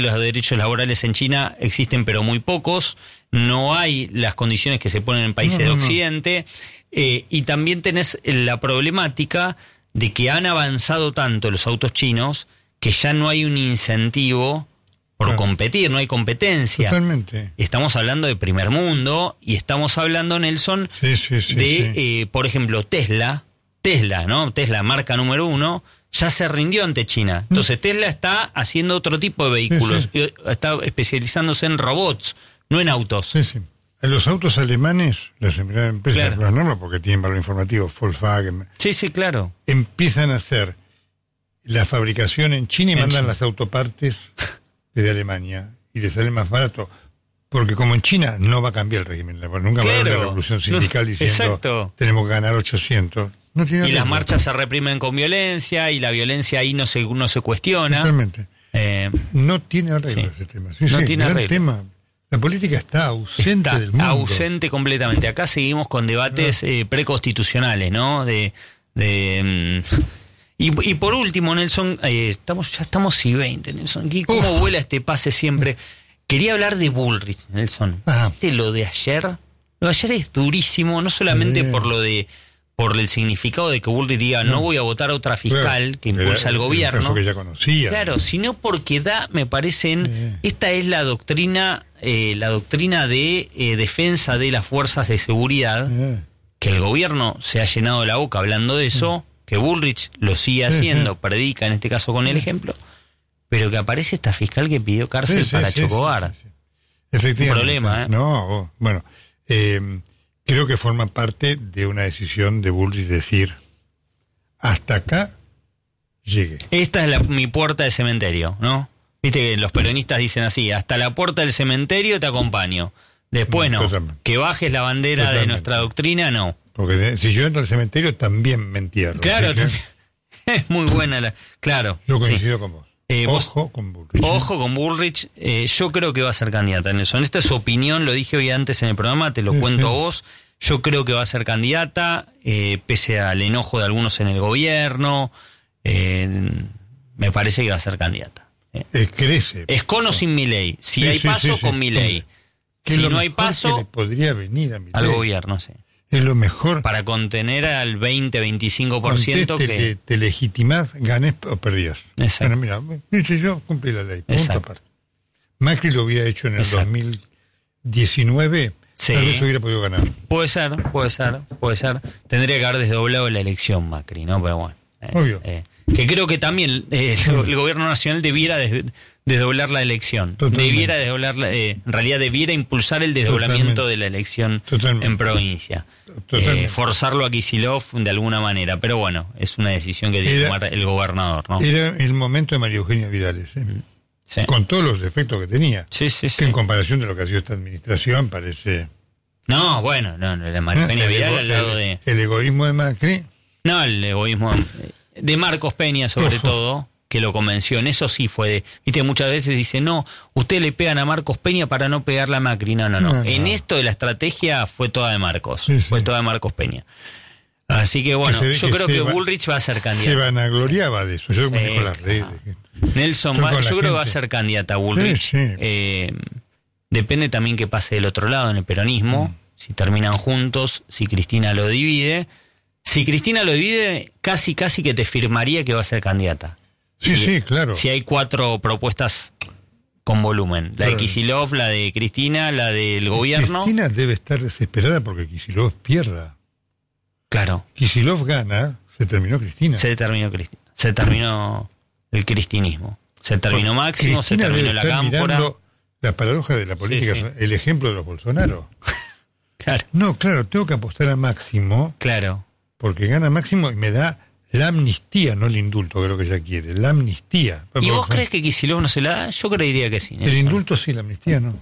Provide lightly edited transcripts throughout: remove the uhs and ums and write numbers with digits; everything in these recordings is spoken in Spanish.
Los derechos laborales en China existen, pero muy pocos. No hay las condiciones que se ponen en países de Occidente. Y también tenés la problemática de que han avanzado tanto los autos chinos que ya no hay un incentivo por competir, no hay competencia. Totalmente. Estamos hablando de primer mundo y estamos hablando, Nelson, por ejemplo, Tesla, ¿no? Tesla, marca número 1, ya se rindió ante China. Entonces Tesla está haciendo otro tipo de vehículos, está especializándose en robots, no en autos. Sí, sí. En los autos alemanes, las empresas, las normas, porque tienen valor informativo, Volkswagen, claro, empiezan a hacer la fabricación en China y mandan las autopartes desde Alemania y les sale más barato. Porque como en China no va a cambiar el régimen, nunca va a haber una revolución sindical diciendo tenemos que ganar 800. No tiene y las marchas se reprimen con violencia y la violencia ahí no se cuestiona. Totalmente. No tiene arreglo ese tema. No tiene arreglo. Tema. La política está ausente del mundo. Ausente completamente. Acá seguimos con debates preconstitucionales, ¿no? Y por último, Nelson, ya estamos y 20, Nelson. ¿Cómo vuela este pase siempre? Quería hablar de Bullrich, Nelson. Lo de ayer? Lo de ayer es durísimo, no solamente por el significado de que Bullrich diga no voy a votar a otra fiscal que impulsa al gobierno. Que ya conocía. Claro, sino porque me parece, esta es la doctrina de defensa de las fuerzas de seguridad, que el gobierno se ha llenado la boca hablando de eso, que Bullrich lo sigue haciendo, predica en este caso con el ejemplo, pero que aparece esta fiscal que pidió cárcel para Chocobar. Efectivamente. Un problema, No, bueno, creo que forma parte de una decisión de Bullrich decir hasta acá llegue. Esta es mi puerta de cementerio, ¿no? Viste que los peronistas dicen así, hasta la puerta del cementerio te acompaño. Después no. Totalmente. Que bajes la bandera de nuestra doctrina, no. Porque si yo entro al cementerio también me entierro. Claro, es muy buena claro. Yo coincido con vos. Ojo con Bullrich. Ojo con Bullrich. Yo creo que va a ser candidata, Nelson. Esta es su opinión, lo dije hoy antes en el programa, te lo cuento a vos. Yo creo que va a ser candidata, pese al enojo de algunos en el gobierno. Me parece que va a ser candidata. Crece. Es con o sin Milei. Si hay paso, con Milei. Si no hay paso, que le podría venir a Milei al gobierno, es lo mejor. Para contener al 20-25% que te legitimás, ganes o perdías. Exacto. Bueno, mira, yo cumplí la ley. Punto aparte. Macri lo hubiera hecho en el 2019, tal vez hubiera podido ganar. Puede ser. Tendría que haber desdoblado la elección Macri, ¿no? Pero bueno. Obvio. Que creo que también el gobierno nacional debiera desdoblar la elección. Debiera desdoblarla, en realidad debiera impulsar el desdoblamiento de la elección en provincia. Forzarlo a Kicillof de alguna manera. Pero bueno, es una decisión que debe tomar el gobernador, ¿no? Era el momento de María Eugenia Vidales, con todos los defectos que tenía. Que en comparación de lo que ha sido esta administración parece... No, la María Eugenia Vidal al lado de... El egoísmo de Macri. No, el egoísmo de Marcos Peña sobre todo, que lo convenció. En eso sí fue viste, muchas veces dice, no, ustedes le pegan a Marcos Peña para no pegarle a Macri. No. En esto de la estrategia fue toda de Marcos. Fue toda de Marcos Peña. Así que bueno, yo creo que Bullrich va a ser candidata. Se vanagloriaba de eso, yo manejo las redes. Nelson, yo creo que va a ser candidata Bullrich. Depende también qué pase del otro lado en el peronismo, si terminan juntos, si Cristina lo divide. Si Cristina lo divide, casi que te firmaría que va a ser candidata. Sí, claro. Si hay 4 propuestas con volumen. La de Kicillof, la de Cristina, la del gobierno. Cristina debe estar desesperada porque Kicillof pierda. Claro. Kicillof gana, se terminó Cristina. Se terminó el cristinismo. Se terminó Máximo, Cristina se terminó la Cámpora. La paradoja de la política, el ejemplo de los Bolsonaro. Claro. No, claro, tengo que apostar a Máximo. Claro. Porque gana Máximo y me da la amnistía, no el indulto, que es lo que ella quiere, la amnistía. ¿Y vos crees que Kicillof no se la da? Yo creería que sí. El indulto sí, la amnistía no.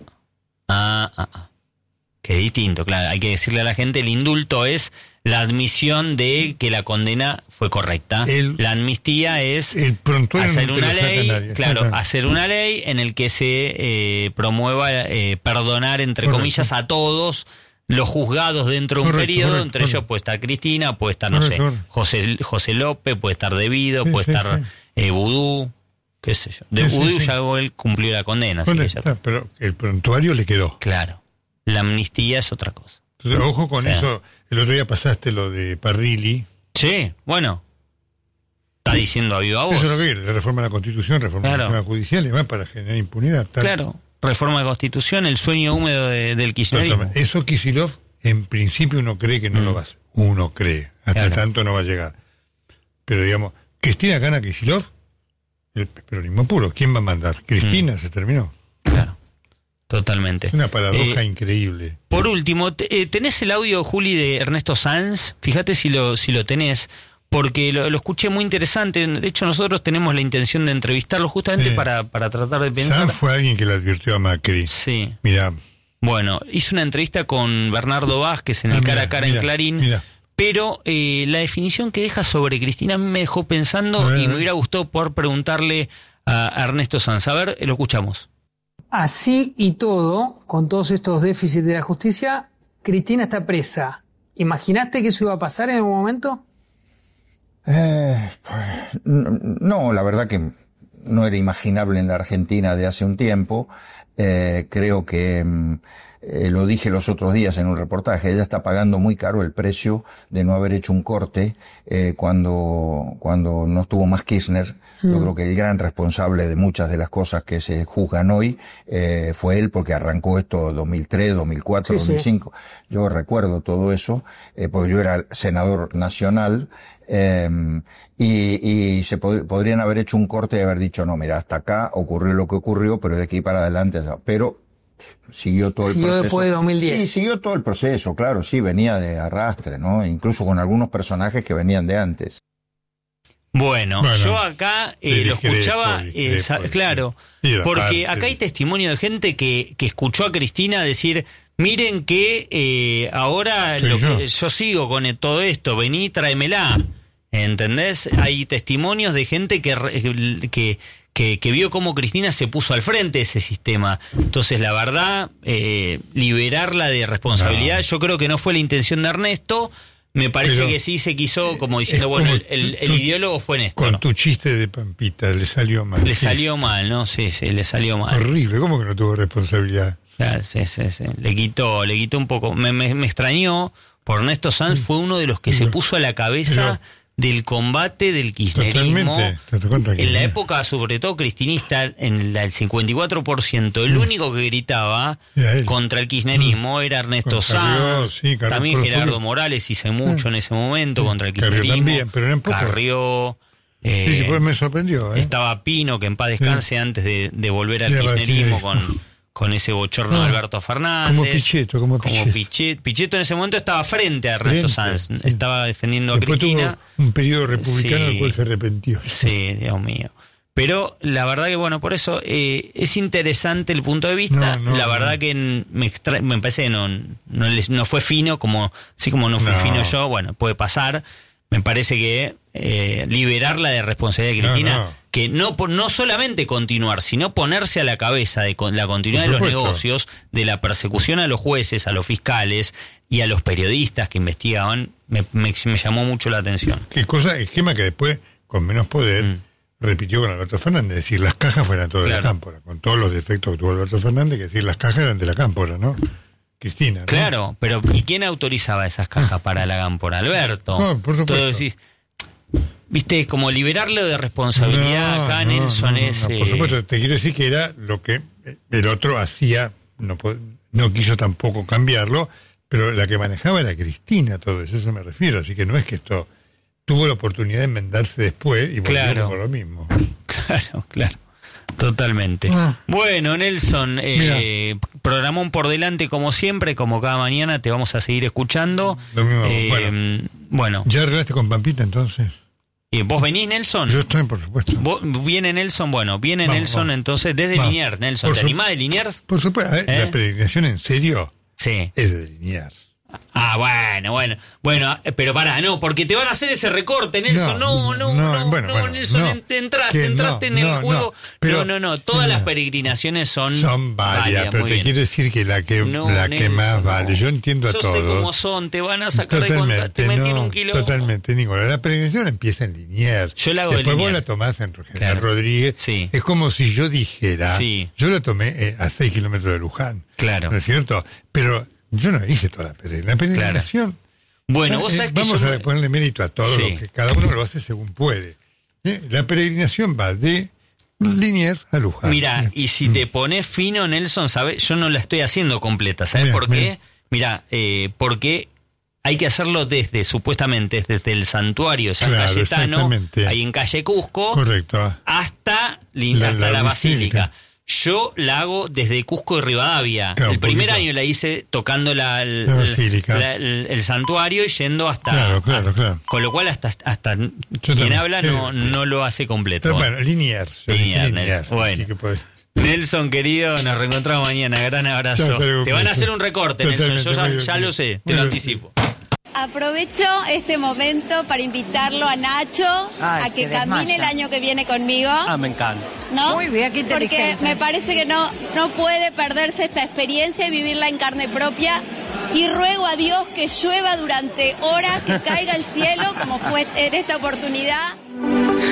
Que distinto, claro. Hay que decirle a la gente, el indulto es la admisión de que la condena fue correcta. La amnistía es hacer una ley, hacer una ley en el que se promueva perdonar, entre comillas, a todos los juzgados dentro de un periodo, entre ellos puede estar Cristina, puede estar, José López, puede estar Devido, puede estar Vudú. qué sé yo. De Udiu ya él cumplió la condena. Pero el prontuario le quedó. Claro. La amnistía es otra cosa. Entonces, ojo con eso. El otro día pasaste lo de Parrilli. Sí, bueno. Está diciendo a viva voz. Eso es lo que quiere. La reforma de la Constitución, reforma del sistema judicial y demás para generar impunidad. Claro. Reforma de la Constitución, el sueño húmedo del kirchnerismo. Eso Kicillof, en principio uno cree que no lo va a hacer. Uno cree. Hasta tanto no va a llegar. Pero digamos, Cristina gana Kicillof, el peronismo puro. ¿Quién va a mandar? Cristina, se terminó. Claro. Totalmente. Es una paradoja increíble. Por último, ¿tenés el audio, Juli, de Ernesto Sanz? Fíjate si lo tenés, porque lo escuché muy interesante. De hecho, nosotros tenemos la intención de entrevistarlo justamente para tratar de pensar. Sanz fue alguien que le advirtió a Macri. Sí. Mirá. Bueno, hizo una entrevista con Bernardo Vázquez en el cara a cara en Clarín. Pero la definición que deja sobre Cristina a mí me dejó pensando y me hubiera gustado poder preguntarle a Ernesto Sanz. A ver, lo escuchamos. Así y todo, con todos estos déficits de la justicia, Cristina está presa. ¿Imaginaste que eso iba a pasar en algún momento? No, la verdad que no era imaginable en la Argentina de hace un tiempo. Creo que lo dije los otros días en un reportaje, ella está pagando muy caro el precio de no haber hecho un corte cuando no estuvo más Kirchner. Yo creo que el gran responsable de muchas de las cosas que se juzgan hoy fue él, porque arrancó esto 2003, 2004, 2005. Yo recuerdo todo eso, porque yo era senador nacional, y se podrían haber hecho un corte y haber dicho, no, mira, hasta acá ocurrió lo que ocurrió, pero de aquí para adelante, pero siguió todo el proceso. Después de 2010. Y siguió todo el proceso, claro, sí, venía de arrastre, ¿no? Incluso con algunos personajes que venían de antes. Bueno, yo acá lo escuchaba, claro, porque acá hay testimonio de gente que escuchó a Cristina decir, miren que ahora yo sigo con todo esto, vení, tráemela, ¿entendés? Hay testimonios de gente que vio cómo Cristina se puso al frente de ese sistema. Entonces, la verdad, liberarla de responsabilidad, yo creo que no fue la intención de Ernesto. Me parece que sí se quiso, como diciendo, bueno, el ideólogo fue Néstor. Con tu chiste de Pampita, le salió mal. Le salió mal, ¿no? Sí, le salió mal. Horrible, ¿cómo que no tuvo responsabilidad? Claro, sí. Le quitó un poco. Me extrañó, por Ernesto Sanz fue uno de los que se puso a la cabeza del combate del kirchnerismo. En la época, sobre todo cristinista, en el 54%, el único que gritaba contra el kirchnerismo era Ernesto Sanz. También Gerardo Morales hizo mucho en ese momento contra el kirchnerismo. También, pero eran pocos. Carrió. Pues me sorprendió. Estaba Pino, que en paz descanse, antes de volver al kirchnerismo con ese bochorno de Alberto Fernández. Como Pichetto. Pichetto en ese momento estaba frente a Ernesto Sanz. Estaba defendiendo a Cristina. Tuvo un periodo republicano del cual se arrepintió. Sí, Dios mío. Pero la verdad que, bueno, por eso es interesante el punto de vista. La verdad que me parece que no fue fino, así como no fui fino yo, bueno, puede pasar. Me parece que liberarla de responsabilidad de Cristina, que no solamente continuar, sino ponerse a la cabeza de la continuidad de los negocios, de la persecución a los jueces, a los fiscales y a los periodistas que investigaban, me llamó mucho la atención. Esquema que después, con menos poder, repitió con Alberto Fernández, es decir, las cajas fueran todas de la Cámpora, con todos los defectos que tuvo Alberto Fernández, que decir, las cajas eran de la Cámpora, ¿no? Cristina, ¿no? Claro, pero ¿y quién autorizaba esas cajas para la Cámpora? Alberto. No, por supuesto. Todo decís, viste, como liberarlo de responsabilidad acá, Nelson es... por supuesto, te quiero decir que era lo que el otro hacía, no quiso tampoco cambiarlo, pero la que manejaba era Cristina, todo eso me refiero, así que no es que esto tuvo la oportunidad de enmendarse después y volvió por lo mismo. Claro. Totalmente. Bueno, Nelson, programón por delante como siempre, como cada mañana te vamos a seguir escuchando. Lo mismo, bueno. ¿Ya arreglaste con Pampita entonces? ¿Vos venís, Nelson? Yo estoy, por supuesto. ¿Viene Nelson? Bueno, Nelson entonces desde Liniers. Nelson, ¿te animás de Liniers? Por supuesto, la peregrinación en serio es de Liniers. Bueno, pero pará, no, porque te van a hacer ese recorte, Nelson. Nelson, entraste en el juego. Pero no, todas las peregrinaciones son válidas, pero te quiero decir que la que más vale. Yo entiendo a todos. Yo sé cómo son, te van a sacar de cuenta, te meten un kilo. Totalmente, Nicolás. La peregrinación empieza en Liniers. Yo la hago después en vos la tomás en General Rodríguez. Sí. Es como si yo dijera, yo la tomé a 6 kilómetros de Luján. Claro. ¿No es cierto? Pero yo no hice toda la peregrinación. Bueno, vos sabés que vamos a ponerle mérito a todo lo que cada uno lo hace según puede. La peregrinación va de Liniers a Luján. Mira, y si te pones fino, Nelson, ¿sabes? Yo no la estoy haciendo completa, ¿sabes por qué? Mira, porque hay que hacerlo supuestamente desde el santuario San Cayetano, ahí en calle Cusco, correcto, hasta la Basílica. Yo la hago desde Cusco y Rivadavia. Claro, el primer año la hice tocando el santuario y yendo hasta... Claro. Con lo cual hasta quien habla no lo hace completo. Pero bueno, Liniers. Bueno. Nelson, querido, nos reencontramos mañana. Gran abrazo. Te van a hacer un recorte, Nelson. Yo ya lo sé, te lo anticipo. Aprovecho este momento para invitarlo a Nacho a que camine el año que viene conmigo. Me encanta. ¿No? Muy bien, qué inteligente. Porque me parece que no puede perderse esta experiencia y vivirla en carne propia. Y ruego a Dios que llueva durante horas, que caiga el cielo, como fue en esta oportunidad.